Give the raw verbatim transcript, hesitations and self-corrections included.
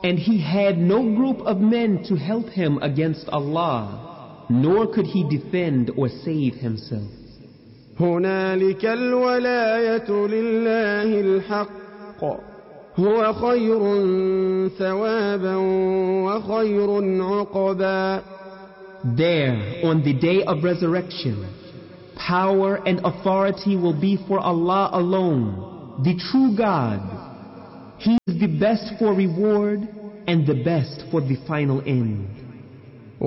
And he had no group of men to help him against Allah, nor could he defend or save himself. هنالك الولاية لله الحق هو خير ثوابا وخير عقبا. There, on the day of resurrection, power and authority will be for Allah alone, the true God. He is the best for reward and the best for the final end.